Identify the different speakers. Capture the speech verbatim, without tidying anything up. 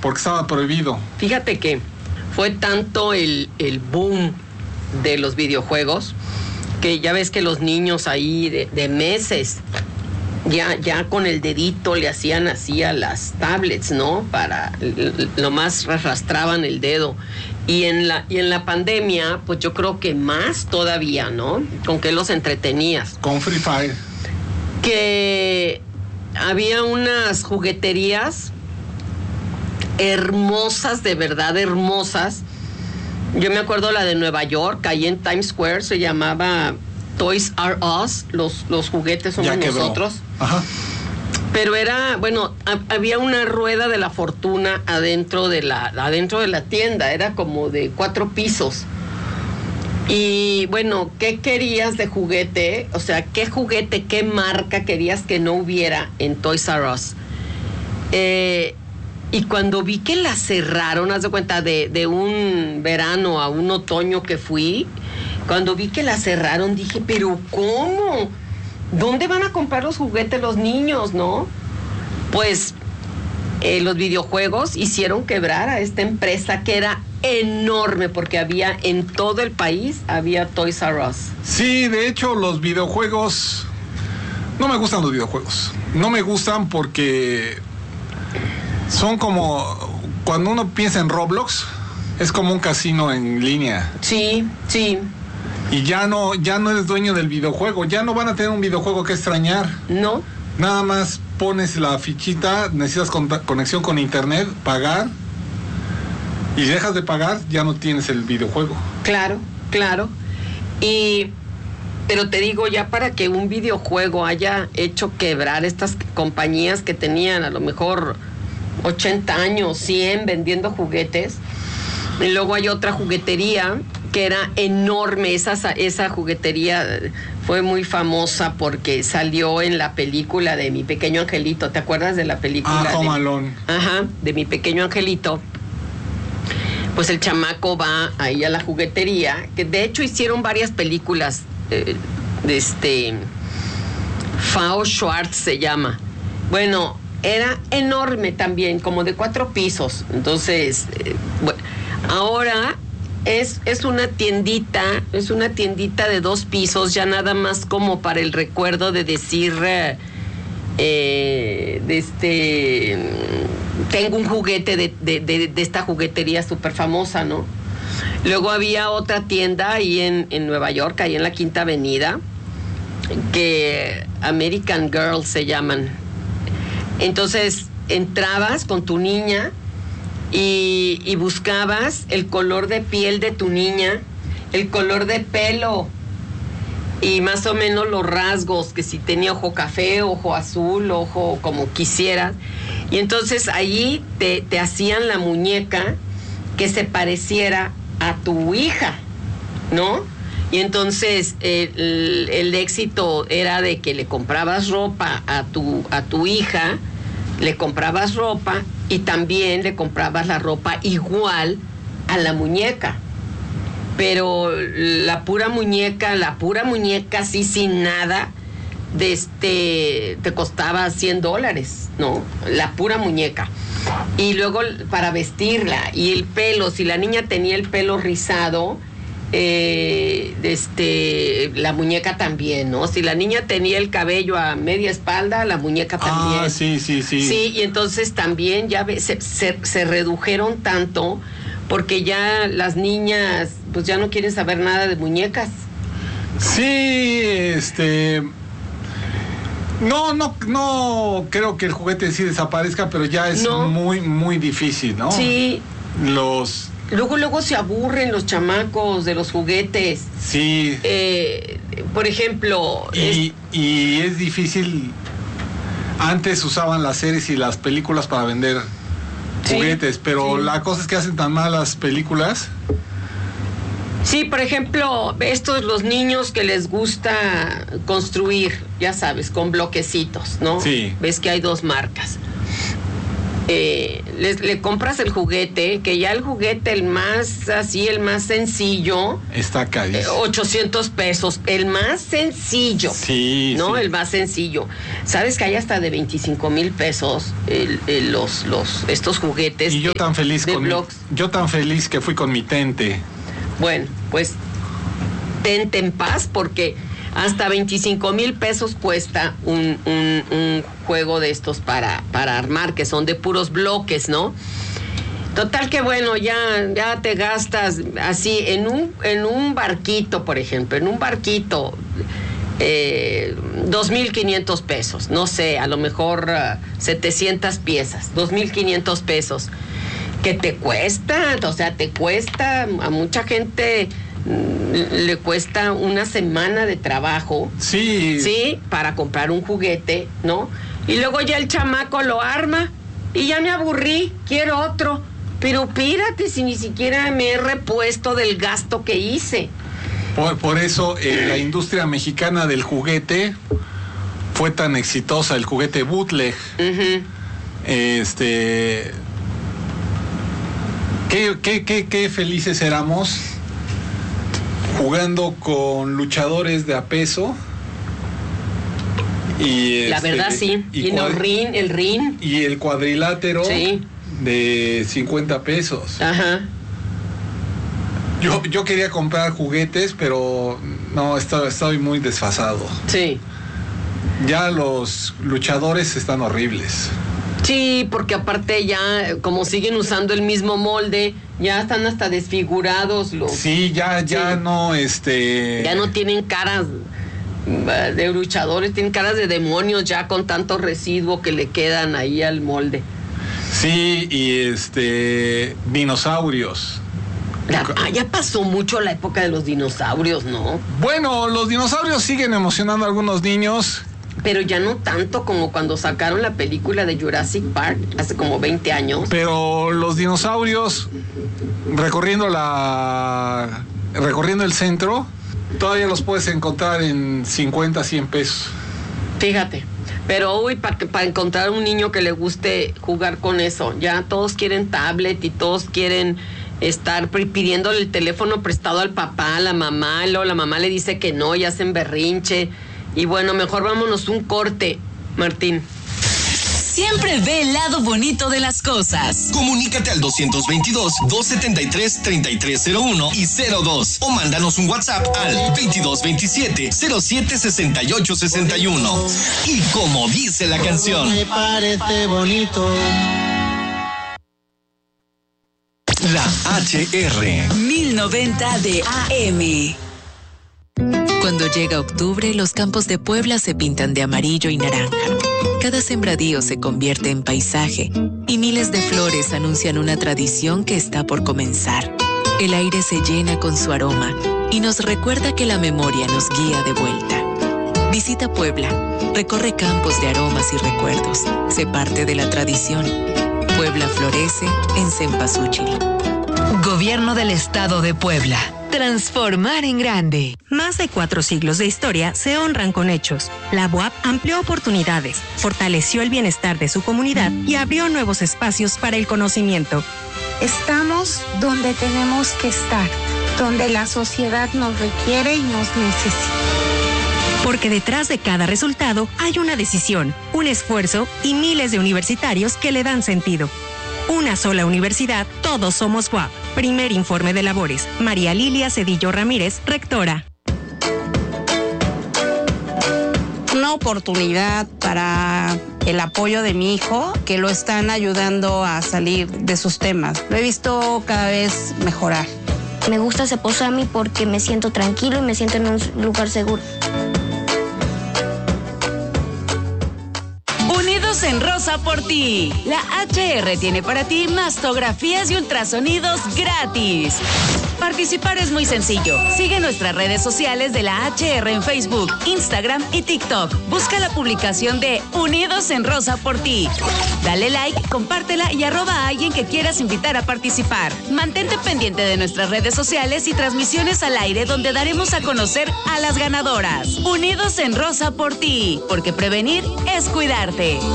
Speaker 1: porque estaba prohibido.
Speaker 2: Fíjate que fue tanto el, el boom de los videojuegos que ya ves que los niños ahí de, de meses ya, ya con el dedito le hacían así a las tablets, ¿no? Para lo más arrastraban el dedo. Y en la y en la pandemia, pues yo creo que más todavía, ¿no? ¿Con qué los entretenías?
Speaker 1: Con Free Fire.
Speaker 2: Que había unas jugueterías hermosas, de verdad hermosas. Yo me acuerdo la de Nueva York, ahí en Times Square, se llamaba Toys R Us, los, los juguetes somos
Speaker 1: Ya quebró.
Speaker 2: nosotros.
Speaker 1: Ajá.
Speaker 2: Pero era, bueno, a, había una rueda de la fortuna adentro de la, adentro de la tienda, era como de cuatro pisos. Y bueno, ¿qué querías de juguete? O sea, ¿qué juguete, qué marca querías que no hubiera en Toys R Us? Eh, y cuando vi que la cerraron, haz de cuenta, de, de un verano a un otoño que fui, cuando vi que la cerraron dije, ¿pero cómo? ¿Dónde van a comprar los juguetes los niños, no? Pues eh, los videojuegos hicieron quebrar a esta empresa que era enorme, porque había en todo el país, había Toys R Us.
Speaker 1: Sí, de hecho los videojuegos, no me gustan los videojuegos, no me gustan porque son como, cuando uno piensa en Roblox, es como un casino en línea.
Speaker 2: Sí, sí.
Speaker 1: Y ya no, ya no eres dueño del videojuego, ya no van a tener un videojuego que extrañar.
Speaker 2: No.
Speaker 1: Nada más pones la fichita, necesitas con- conexión con internet, pagar, y dejas de pagar, ya no tienes el videojuego.
Speaker 2: Claro, claro. Y, pero te digo, ya para que un videojuego haya hecho quebrar estas compañías que tenían a lo mejor ochenta años, cien vendiendo juguetes, y luego hay otra juguetería que era enorme, esa, esa juguetería fue muy famosa porque salió en la película de Mi Pequeño Angelito, ¿te acuerdas de la película?
Speaker 1: Ah, Home
Speaker 2: de,
Speaker 1: Alone.
Speaker 2: Ajá, de Mi Pequeño Angelito. Pues el chamaco va ahí a la juguetería, que de hecho hicieron varias películas, eh, de este, Fao Schwartz se llama. Bueno, era enorme también, como de cuatro pisos, entonces, eh, bueno, ahora es, es una tiendita, es una tiendita de dos pisos, ya nada más como para el recuerdo de decir, eh, eh, de este... tengo un juguete de, de, de, de esta juguetería súper famosa, ¿no? Luego había otra tienda ahí en, en Nueva York, ahí en la Quinta Avenida, que American Girl se llaman. Entonces entrabas con tu niña y, y buscabas el color de piel de tu niña, el color de pelo y más o menos los rasgos, que si tenía ojo café, ojo azul, ojo como quisieras. Y entonces allí te, te hacían la muñeca que se pareciera a tu hija, ¿no? Y entonces el, el éxito era de que le comprabas ropa a tu, a tu hija, le comprabas ropa y también le comprabas la ropa igual a la muñeca. Pero la pura muñeca, la pura muñeca así sin nada, de este, te costaba cien dólares, ¿no? La pura muñeca. Y luego para vestirla, y el pelo, si la niña tenía el pelo rizado, eh, este, la muñeca también, ¿no? Si la niña tenía el cabello a media espalda, la muñeca también.
Speaker 1: Ah, sí, sí, sí.
Speaker 2: Sí, y entonces también ya se, se, se redujeron tanto, porque ya las niñas, pues ya no quieren saber nada de muñecas.
Speaker 1: Sí, este... No, no, no creo que el juguete sí desaparezca, pero ya es
Speaker 2: No.
Speaker 1: muy, muy difícil, ¿no?
Speaker 2: Sí.
Speaker 1: Los...
Speaker 2: Luego, luego se aburren los chamacos de los juguetes.
Speaker 1: Sí.
Speaker 2: Eh, por ejemplo...
Speaker 1: Y, y es difícil. Antes usaban las series y las películas para vender
Speaker 2: Sí,
Speaker 1: juguetes, pero
Speaker 2: sí.
Speaker 1: la cosa es que hacen tan mal las películas.
Speaker 2: Sí, por ejemplo, estos los niños que les gusta construir, ya sabes, con bloquecitos, ¿no?
Speaker 1: Sí.
Speaker 2: Ves que hay dos marcas. Eh, le, le compras el juguete, que ya el juguete, el más así, el más sencillo.
Speaker 1: Está carísimo.
Speaker 2: Eh, ochocientos pesos, el más sencillo.
Speaker 1: Sí,
Speaker 2: ¿no?
Speaker 1: sí.
Speaker 2: El más sencillo. ¿Sabes que hay hasta de veinticinco mil pesos el, el, los, los, estos juguetes?
Speaker 1: Y yo
Speaker 2: de,
Speaker 1: tan feliz
Speaker 2: de
Speaker 1: con mi, yo tan feliz que fui con mi Tente.
Speaker 2: Bueno, pues tente en paz porque hasta veinticinco mil pesos cuesta un, un, un juego de estos para, para armar, que son de puros bloques, ¿no? Total que bueno, ya, ya te gastas así en un, en un barquito, por ejemplo, en un barquito, eh, dos mil quinientos pesos, no sé, a lo mejor uh, setecientas piezas, dos mil quinientos pesos, que te cuesta, o sea, te cuesta, a mucha gente le cuesta una semana de trabajo.
Speaker 1: Sí.
Speaker 2: Sí, para comprar un juguete, ¿no? Y luego ya el chamaco lo arma y ya me aburrí, quiero otro. Pero pírate, si ni siquiera me he repuesto del gasto que hice.
Speaker 1: Por, por eso eh, la industria mexicana del juguete fue tan exitosa, el juguete bootleg.
Speaker 2: Uh-huh.
Speaker 1: Este... Qué, qué, qué, qué felices éramos jugando con luchadores de a peso. Y
Speaker 2: la
Speaker 1: este,
Speaker 2: verdad sí. Y, y
Speaker 1: cuad...
Speaker 2: el ring, el ring.
Speaker 1: Y el cuadrilátero
Speaker 2: sí.
Speaker 1: de cincuenta pesos.
Speaker 2: Ajá.
Speaker 1: Yo, yo quería comprar juguetes, pero no, estoy, estoy muy desfasado.
Speaker 2: Sí.
Speaker 1: Ya los luchadores están horribles.
Speaker 2: Sí, porque aparte ya, como siguen usando el mismo molde, ya están hasta desfigurados los...
Speaker 1: Sí, ya, ya sí. no, este...
Speaker 2: Ya no tienen caras de luchadores, tienen caras de demonios ya con tanto residuo que le quedan ahí al molde.
Speaker 1: Sí, y este... dinosaurios.
Speaker 2: La, ah, ya pasó mucho la época de los dinosaurios, ¿no?
Speaker 1: Bueno, los dinosaurios siguen emocionando a algunos niños.
Speaker 2: Pero ya no tanto como cuando sacaron la película de Jurassic Park hace como veinte años.
Speaker 1: Pero los dinosaurios recorriendo la recorriendo el centro todavía los puedes encontrar en cincuenta, cien pesos.
Speaker 2: Fíjate, pero uy, para pa encontrar un niño que le guste jugar con eso, ya todos quieren tablet y todos quieren estar pidiéndole el teléfono prestado al papá, a la mamá, luego la mamá le dice que no y hacen berrinche. Y bueno, mejor vámonos un corte, Martín.
Speaker 3: Siempre ve el lado bonito de las cosas.
Speaker 4: Comunícate al doscientos veintidós, doscientos setenta y tres, treinta y tres cero uno y cero dos o mándanos un WhatsApp al veintidós veintisiete, cero siete sesenta y ocho sesenta y uno. Y como dice la canción,
Speaker 5: me parece bonito.
Speaker 4: La H R
Speaker 3: mil noventa de A M. Cuando llega octubre, los campos de Puebla se pintan de amarillo y naranja. Cada sembradío se convierte en paisaje y miles de flores anuncian una tradición que está por comenzar. El aire se llena con su aroma y nos recuerda que la memoria nos guía de vuelta. Visita Puebla, recorre campos de aromas y recuerdos. Sé parte de la tradición. Puebla florece en Cempasúchil. Gobierno del Estado de Puebla. Transformar en grande.
Speaker 6: Más de cuatro siglos de historia se honran con hechos. La B U A P amplió oportunidades, fortaleció el bienestar de su comunidad y abrió nuevos espacios para el conocimiento.
Speaker 7: Estamos donde tenemos que estar, donde la sociedad nos requiere y nos necesita.
Speaker 6: Porque detrás de cada resultado hay una decisión, un esfuerzo y miles de universitarios que le dan sentido. Una sola universidad, todos somos B U A P. Primer informe de labores. María Lilia Cedillo Ramírez, rectora.
Speaker 8: Una oportunidad para el apoyo de mi hijo, que lo están ayudando a salir de sus temas. Lo he visto cada vez mejorar.
Speaker 9: Me gusta Ceposami porque me siento tranquilo y me siento en un lugar seguro.
Speaker 3: Unidos en Rosa por ti. La H R tiene para ti mastografías y ultrasonidos gratis. Participar es muy sencillo. Sigue nuestras redes sociales de la H R en Facebook, Instagram y TikTok. Busca la publicación de Unidos en Rosa por ti. Dale like, compártela y arroba a alguien que quieras invitar a participar. Mantente pendiente de nuestras redes sociales y transmisiones al aire donde daremos a conocer a las ganadoras. Unidos en Rosa por ti, porque prevenir es cuidarte.